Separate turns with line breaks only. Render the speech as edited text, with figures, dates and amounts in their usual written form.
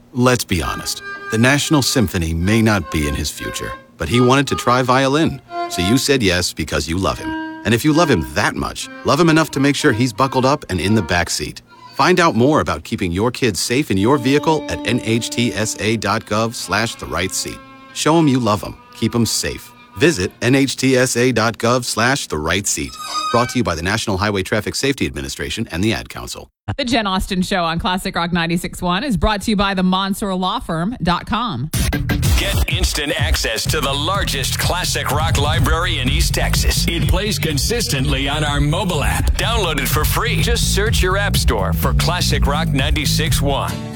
Let's be honest. The National Symphony may not be in his future, but he wanted to try violin. So you said yes because you love him. And if you love him that much, love him enough to make sure he's buckled up and in the back seat. Find out more about keeping your kids safe in your vehicle at nhtsa.gov/the-right-seat. Show them you love them. Keep them safe. Visit nhtsa.gov/the-right-seat. Brought to you by the National Highway Traffic Safety Administration and the Ad Council.
The Jen Austen Show on Classic Rock 96.1 is brought to you by the MonsourLawFirm.com.
Get instant access to the largest classic rock library in East Texas. It plays consistently on our mobile app. Download it for free. Just search your app store for Classic Rock 96.1.